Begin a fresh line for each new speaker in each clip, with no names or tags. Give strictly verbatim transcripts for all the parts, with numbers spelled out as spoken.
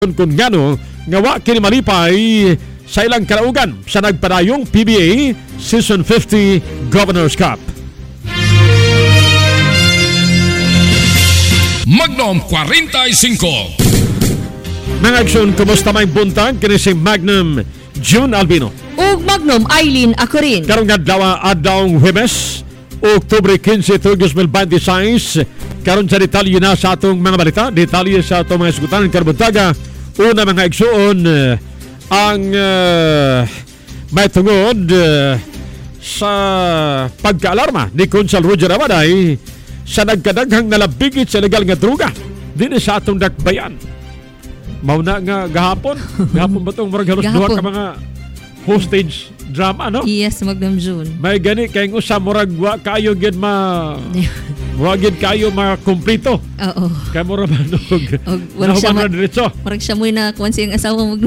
kung ngano nga wa kini malipay sa ilang kalaugan sa nagpadayong P B A Season fifty Governors Cup.
Magnum forty-five.
Mga aksyon, kumusta may buntag kini si Magnum June Albino
ug Magnum Eileen Acorin.
Karong adlaw adlawng Huwebes, Oktubre quince, dos mil veintiséis. Karon sa detalye na sa atong mga balita, detalye sa atong mga isgutan karong buntaga. Una mga aksyon, uh, ang uh, may tungod uh, sa pagkaalarma ni Consul Roger Abaday sa nagkadaghang nalabigit sa legal nga droga din sa atong dakbayan. Mauna nga gahapon. Gahapon ba itong marag halos duha ka mga hostage drama, no?
Yes, Magnum June.
May gani kayong usa murag wa kayo gid ma murag gid kayo makumpleto.
Oo.
Kay mura manog.
Murag siya ma-
diretso.
Murag siya mo na kuan siyang asawa Magnum.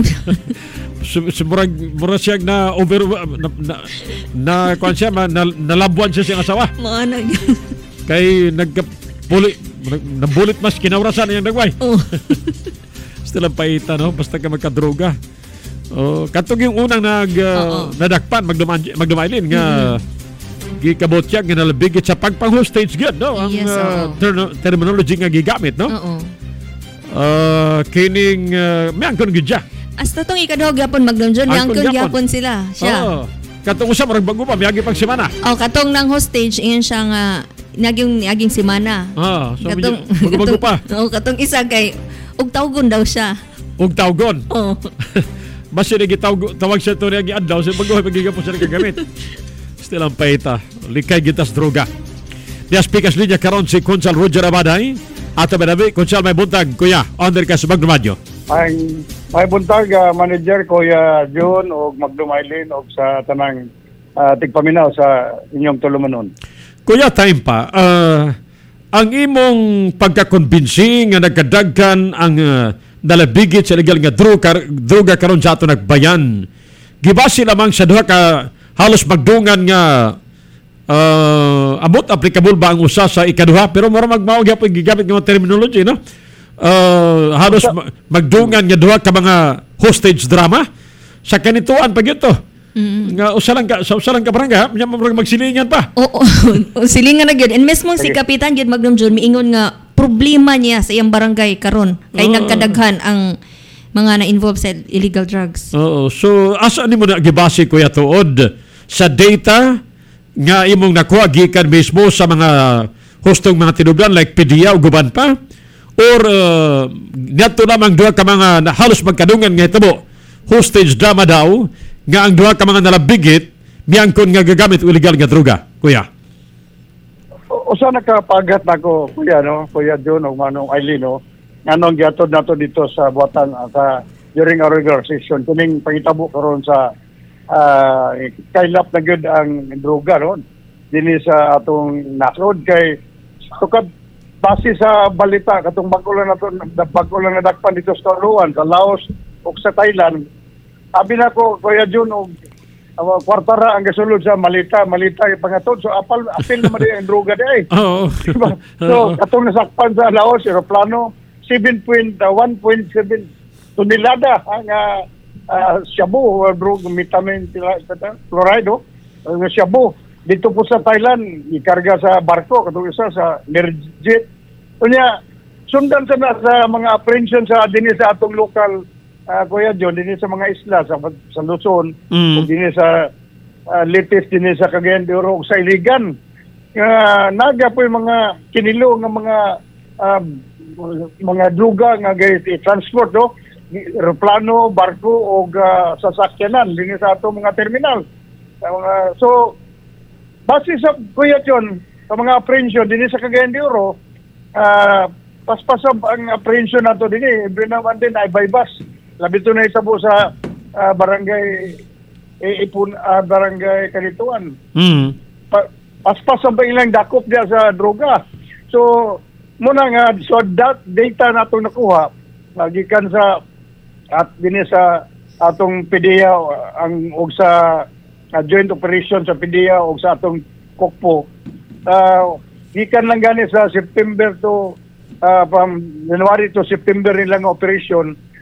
Murag murag siya na over na na, na kuan siya na, nalabuan siya siyang asawa.
Maana.
Kay nagka-bulit nabulit mas kinaurasan yang dagway.
Oo.
Still ang paita, no? Basta ka magkadroga. Oh, katong yung unang nag uh, nadakpan magdumailin nga mm-hmm. gikabotyag nga nalabigit sa pagpang-hostage gud, no? Ang
yes,
uh, ter- terminology nga gigamit, no?
Oo.
Uh, kining uh, may angkon gud siya.
Hasta tong ikaduhang gyapon Magnum June, may angkon gyapon sila. Siya.
Oh, katong usa murag bago pa miyagi pag semana.
Oh, katong nang hostage iyon siya nga naging naging semana.
Ah, so
katong
bago pa.
Oh, katong isa kay ug tawgon daw siya.
Ug tawgon.
Oh.
Mas siya nagitawag tawag siya ito niya giadlaw sa bago pagigapo siya nagagamit. Still ang paita. Likay gitas droga. Dias pikas linya karon si Consul Roger Abaday. Ato badabi, Consul may buntag. Kuya, under ka sa Magnum Radio.
Ay, may buntag, uh, Manager Kuya June o Magnum Eileen o sa tanang uh, tigpaminaw sa inyong tulumanon.
Kuya, time pa. Uh, ang imong pagkakonbinsing nga nagkadagkan ang uh, nalabigit sa legal nga droga, droga karon sa ato nagbayan. Gibasi lamang sa duha ka halos magdungan nga uh, amot applicable ba ang usa sa ikaduha, pero mura magmao gyapon gigamit nga terminology, no? Uh, halos ma- magdungan nga duha ka mga hostage drama sa kanituan pag ito. Mm-hmm. Nga usa lang ka sa usa lang ka barangay, nya murag magsilingan pa.
Oo, silingan na gyud. And mismo si Kapitan gyud Magnum June miingon nga problema niya sa iyang barangay karon kay uh, nagkadaghan ang mga na-involve sa illegal drugs.
Oo. So asa nimo na gibase Kuya Tuod sa data nga imong nakuha gikan mismo sa mga hostong mga tinublan like P D A o guban pa, or uh, nato lamang duha ka mga halos magkadungan nga hitabo hostage drama daw nga ang duha ka mga nalabigit miyangkon nga gagamit illegal nga droga, Kuya?
Usa nakapagat nako Kuya, no? Kuya June o Manong Eileen, no? Nganong giatod nato dito sa buwatan uh, sa during our regular session kuning pangitabo karon sa uh, kailap na gyud ang droga ron dinhi sa atong nasod kay tukad base sa balita katong bago-lang nato bago-lang nadakpan dito sa Tuluan, sa Laos ug sa Thailand. Abi nako Kuya June og uh, kwartara ang gasulod sa malita malita yung pangatod, so apal apil naman din ang droga di ay.
Oo.
Diba? So katong nasakpan sa Laos eroplano seven point one point seven tonelada ang uh, uh, shabu or drug vitamin chloride oh, ang shabu dito po sa Thailand ikarga sa barko katong isa sa Nerjit. Unya sundan sa sa mga apprehension sa dinhi sa atong local uh, Kuya John dinhi sa mga isla sa sa Luzon
mm.
ug dinhi sa uh, Litis dinhi sa Cagayan de Oro ug sa Iligan. Uh, naga po yung mga kinilo nga mga uh, mga droga nga i-transport, no? Aeroplano, barko o uh, sasakyanan din sa ato mga terminal. Uh, so, base sa Kuya John, sa mga apprehension din sa Cagayan de Oro, uh, paspasab ang apprehension nato din eh. Every naman din ay baybas. Labito na isabo sa uh, barangay eh, ipun, uh, barangay Kalituan.
Mm.
Pa, paspasab ang ilang dakop dia sa droga. So, muna nga, so that data na itong nakuha, magikan sa, at din sa atong P D A, ang, o sa uh, joint operation sa P D A, o sa atong Kokpo, uh, gikan lang gani sa September to, uh, from January to September nilang operation,